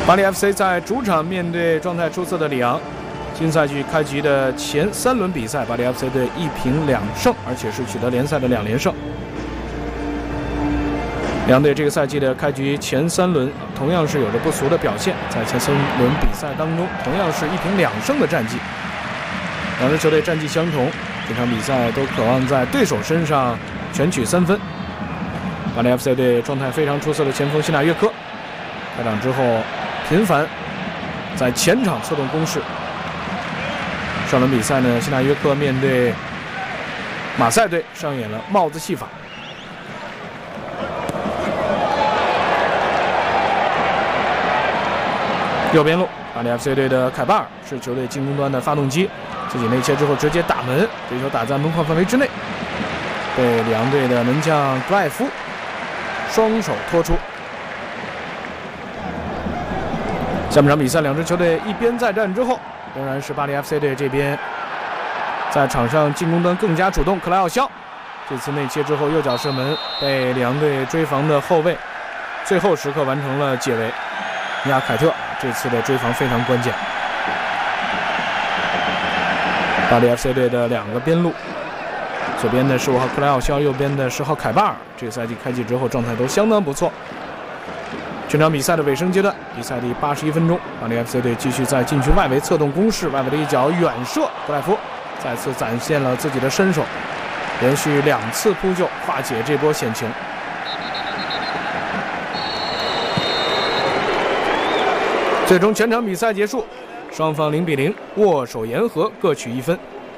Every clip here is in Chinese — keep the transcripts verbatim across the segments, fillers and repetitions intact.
巴黎 F C 在主场面对状态出色的里昂。新赛季开局的前三轮比赛，巴黎 F C 队一平两胜，而且是取得联赛的两连胜。两队这个赛季的开局前三轮同样是有着不俗的表现，在前三轮比赛当中，同样是一平两胜的战绩。两支球队战绩相同，这场比赛都渴望在对手身上全取三分。巴黎 F C 队状态非常出色的前锋希纳约科，开场之后频繁在前场策动攻势。上轮比赛呢，希纳约科面对马赛队上演了帽子戏法。右边路，巴黎 F C 队的凯巴尔是球队进攻端的发动机，自己内切之后直接打门，这球打在门框范围之内，被里昂队的门将格赖夫双手托出。下半场比赛，两支球队一边再战之后，仍然是巴黎 F C 队这边在场上进攻端更加主动。克莱奥肖这次内切之后右脚射门，被里昂队追防的后卫最后时刻完成了解围。尼亚凯特这次的追防非常关键。巴黎 F C 队的两个边路，左边的是五号克莱奥肖，右边的十号凯巴尔，这个赛季开季之后状态都相当不错。全场比赛的尾声阶段，比赛第八十一分钟，巴黎 F C 队继续在禁区外围策动攻势，外围的一脚远射，格赖夫再次展现了自己的身手，连续两次扑救化解这波险情。最终全场比赛结束，双方零比零握手言和，各取一分。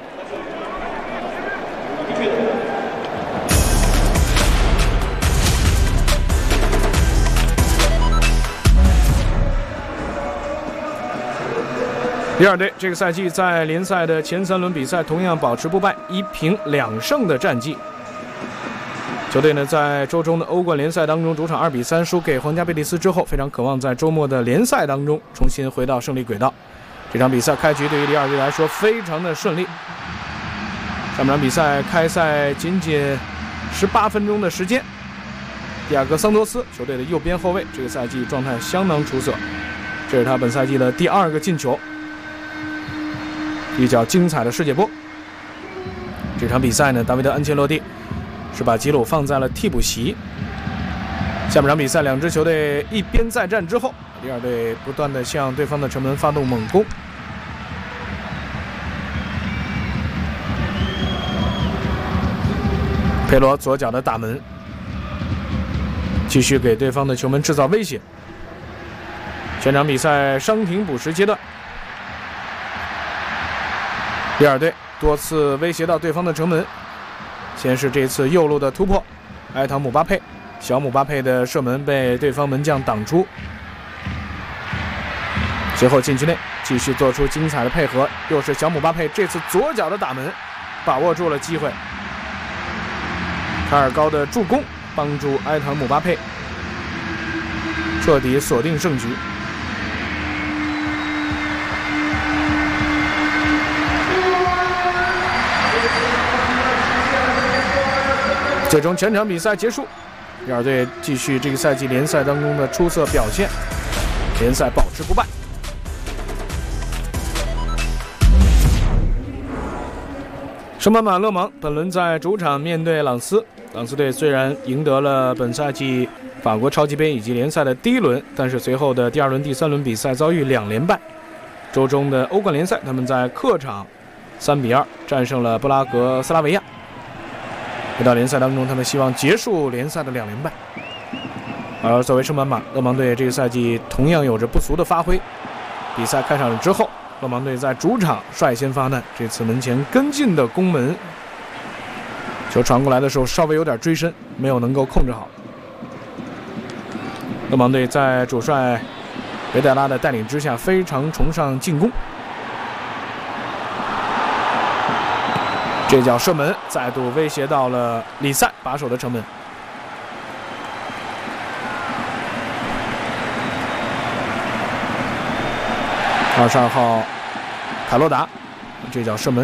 第二队这个赛季在联赛的前三轮比赛同样保持不败，一平两胜的战绩。球队呢在周中的欧冠联赛当中主场二比三输给皇家贝蒂斯之后，非常渴望在周末的联赛当中重新回到胜利轨道。这场比赛开局对于第二队来说非常的顺利。上半场比赛开赛仅仅十八分钟的时间，迪亚戈桑托斯球队的右边后卫这个赛季状态相当出色，这是他本赛季的第二个进球，一脚精彩的世界波。这场比赛呢，达维德·安切洛蒂是把吉鲁放在了替补席。下半场比赛，两支球队一边再战之后，第二队不断的向对方的城门发动猛攻。佩罗左脚的打门，继续给对方的球门制造威胁。全场比赛伤停补时阶段，第二队多次威胁到对方的城门。先是这次右路的突破，埃唐姆巴佩，小姆巴佩的射门被对方门将挡出。随后禁区内继续做出精彩的配合，又是小姆巴佩这次左脚的打门，把握住了机会。卡尔高的助攻帮助埃唐姆巴佩彻底锁定胜局。最终全场比赛结束，第二队继续这个赛季联赛当中的出色表现，联赛保持不败。圣班马勒芒本轮在主场面对朗斯，朗斯队虽然赢得了本赛季法国超级杯以及联赛的第一轮，但是随后的第二轮、第三轮比赛遭遇两连败。周中的欧冠联赛，他们在客场三比二战胜了布拉格斯拉维亚。回到联赛当中，他们希望结束联赛的两连败。而作为圣班马，勒芒队这个赛季同样有着不俗的发挥。比赛开场之后，勒芒队在主场率先发难，这次门前跟进的攻门，球传过来的时候稍微有点追身，没有能够控制好。勒芒队在主帅维代拉的带领之下，非常崇尚进攻。这脚射门再度威胁到了里塞把守的城门。二十二号卡洛达这脚射门